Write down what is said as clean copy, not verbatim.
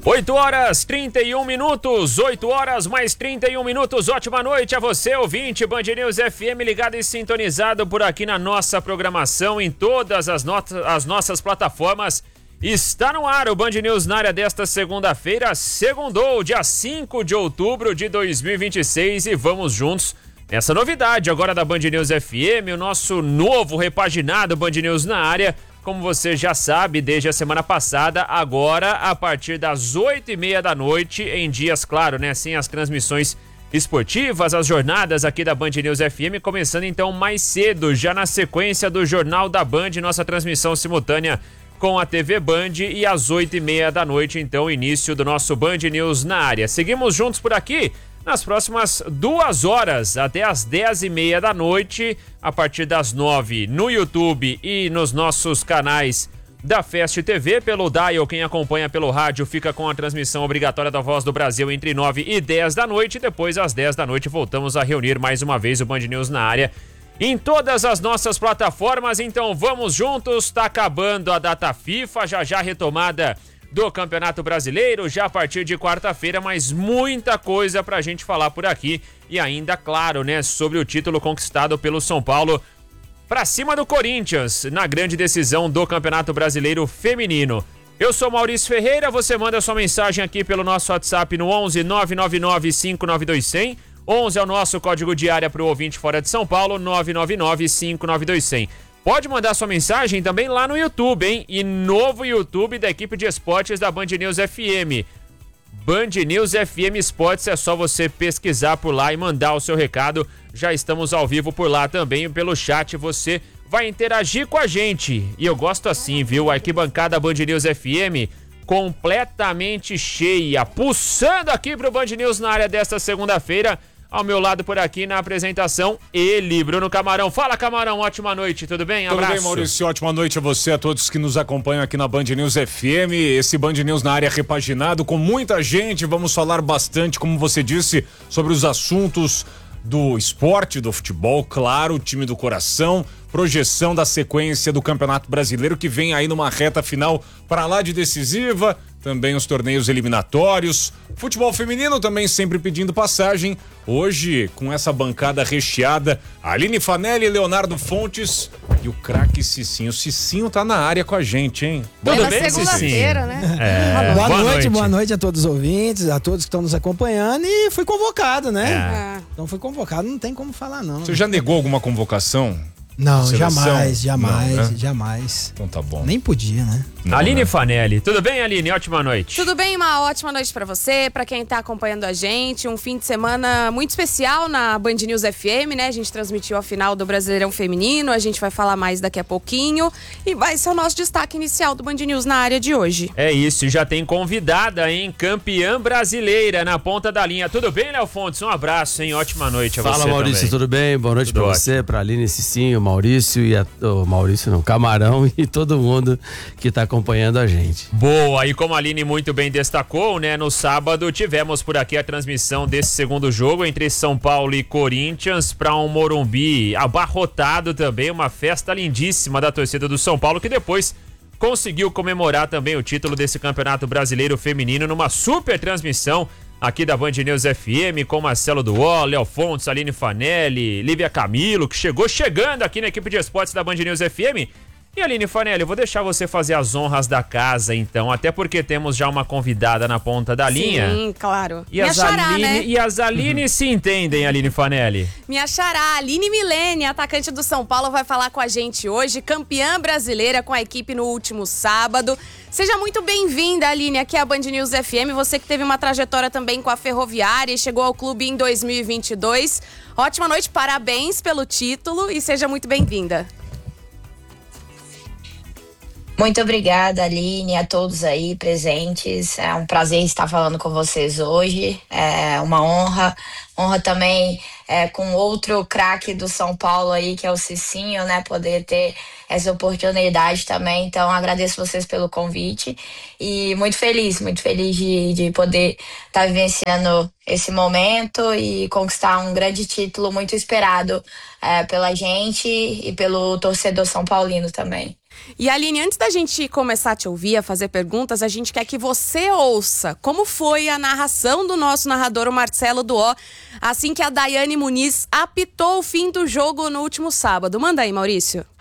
8h31, 8 horas mais 31 minutos. Ótima noite a você, ouvinte Band News FM, ligado e sintonizado por aqui na nossa programação em todas as nossas plataformas. Está no ar o Band News na área desta segunda-feira, segundou, dia 5 de outubro de 2026, e vamos juntos nessa novidade agora da Band News FM, o nosso novo repaginado Band News na área. Como você já sabe, desde a semana passada, agora a partir das 8h30 da noite, em dias, claro, né, sem as transmissões esportivas, as jornadas aqui da Band News FM, começando então mais cedo, já na sequência do Jornal da Band, nossa transmissão simultânea com a TV Band, e às 8h30 da noite, então, início do nosso Band News na área. Seguimos juntos por aqui nas próximas 2 horas, até as 10h30 da noite, a partir das 9 no YouTube e nos nossos canais da Fest TV, pelo Dial. Quem acompanha pelo rádio fica com a transmissão obrigatória da Voz do Brasil entre 9 e 10 da noite. Depois, às 10 da noite, voltamos a reunir mais uma vez o Band News na área em todas as nossas plataformas. Então vamos juntos, tá acabando a data FIFA, já retomada do Campeonato Brasileiro, já a partir de quarta-feira, mas muita coisa pra gente falar por aqui, e ainda, claro, né, sobre o título conquistado pelo São Paulo pra cima do Corinthians, na grande decisão do Campeonato Brasileiro Feminino. Eu sou Maurício Ferreira, você manda sua mensagem aqui pelo nosso WhatsApp no 11 999 592 100, 11 é o nosso código de área pro ouvinte fora de São Paulo, 999 592 100. Pode mandar sua mensagem também lá no YouTube, hein? E novo YouTube da equipe de esportes da Band News FM. Band News FM Esportes, é só você pesquisar por lá e mandar o seu recado. Já estamos ao vivo por lá também, pelo chat você vai interagir com a gente. E eu gosto assim, viu? A arquibancada Band News FM completamente cheia, pulsando aqui pro Band News na área desta segunda-feira. Ao meu lado por aqui na apresentação, ele, Bruno Camarão. Fala, Camarão, ótima noite, tudo bem? Abraço. Tudo bem, Maurício, ótima noite a você, a todos que nos acompanham aqui na Band News FM. Esse Band News na área repaginado com muita gente. Vamos falar bastante, como você disse, sobre os assuntos do esporte, do futebol, claro, o time do coração, projeção da sequência do Campeonato Brasileiro, que vem aí numa reta final para lá de decisiva, também os torneios eliminatórios, futebol feminino também sempre pedindo passagem. Hoje, com essa bancada recheada, Aline Fanelli, Leonardo Fontes e o craque Cicinho. O Cicinho tá na área com a gente, hein? Tudo bem, segunda-feira, né? Boa noite a todos os ouvintes, a todos que estão nos acompanhando, e fui convocado, né? Então fui convocado, não tem como falar não. Você já negou alguma convocação? Não, jamais. Não, né? Jamais. Então tá bom. Nem podia, né? Não, Aline né? Fanelli, tudo bem, Aline? Ótima noite. Tudo bem, uma ótima noite pra você, pra quem tá acompanhando a gente. Um fim de semana muito especial na Band News FM, né? A gente transmitiu a final do Brasileirão Feminino, a gente vai falar mais daqui a pouquinho, e vai ser o nosso destaque inicial do Band News na área de hoje. É isso, já tem convidada, hein? Campeã brasileira na ponta da linha. Tudo bem, Léo Fontes? Um abraço, hein? Ótima noite a você. Fala, Maurício, também. tudo bem? Boa noite Tudo pra ótimo. você, pra Aline, Cicinho, Maurício e Camarão e todo mundo que tá acompanhando a gente. Boa, e como a Aline muito bem destacou, né, no sábado tivemos por aqui a transmissão desse segundo jogo entre São Paulo e Corinthians, para um Morumbi abarrotado também, uma festa lindíssima da torcida do São Paulo, que depois conseguiu comemorar também o título desse Campeonato Brasileiro Feminino numa super transmissão aqui da Band News FM, com Marcelo Duó, Léo Fontes, Aline Fanelli, Lívia Camilo, que chegando aqui na equipe de esportes da Band News FM. E Aline Fanelli, eu vou deixar você fazer as honras da casa, então, até porque temos já uma convidada na ponta da linha. Sim, claro. E as Aline se entendem, Aline Fanelli. Minha xará, Aline Milene, atacante do São Paulo, vai falar com a gente hoje, campeã brasileira com a equipe no último sábado. Seja muito bem-vinda, Aline, aqui é a Band News FM, você que teve uma trajetória também com a Ferroviária e chegou ao clube em 2022. Ótima noite, parabéns pelo título e seja muito bem-vinda. Muito obrigada, Aline, a todos aí presentes. É um prazer estar falando com vocês hoje. É uma honra. Honra também com outro craque do São Paulo aí, que é o Cicinho, né? Poder ter essa oportunidade também. Então, agradeço vocês pelo convite. E muito feliz de poder estar vivenciando esse momento e conquistar um grande título muito esperado pela gente e pelo torcedor são paulino também. E Aline, antes da gente começar a te ouvir, a fazer perguntas, a gente quer que você ouça como foi a narração do nosso narrador, o Marcelo Duó, assim que a Daiane Muniz apitou o fim do jogo no último sábado. Manda aí, Maurício.